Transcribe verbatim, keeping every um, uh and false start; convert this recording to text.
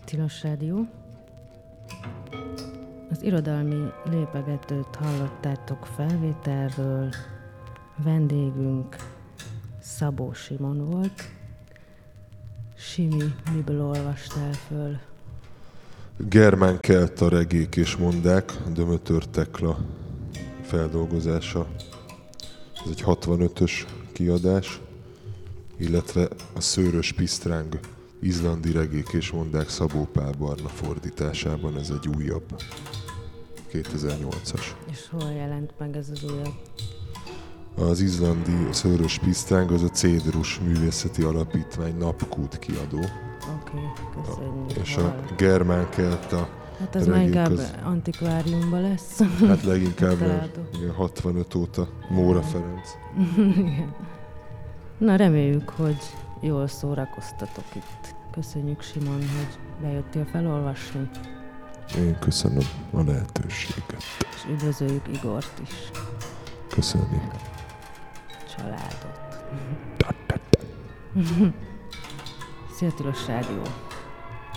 Tilos Rádió. Az irodalmi lépegetőt hallottátok felvételről. Vendégünk Szabó Simon volt. Simi, miből olvastál föl? Germán kelta regék és mondák, Dömötör Tekla feldolgozása. Ez egy hatvanötös kiadás, illetve a Szőrös Pisztráng izlandi regék és mondák Szabó Pál Barna fordításában, ez egy újabb, kétezer-nyolcas. És hol jelent meg ez az újabb? Az izlandi Szőrös Pisztráng az a Cédrus Művészeti Alapítvány Napkút kiadó. Oké, okay, köszönjük. És a Germán kelta Hát az már inkább az... antikváriumban lesz. Hát leginkább igen, hatvanöt óta Móra Ferenc. Igen. Na, reméljük, hogy jól szórakoztatok itt. Köszönjük, Simon, hogy bejöttél felolvasni. Én köszönöm a lehetőséget. És üdvözöljük Igort is. Köszönjük. Családot. Szia, Tilos Rádió.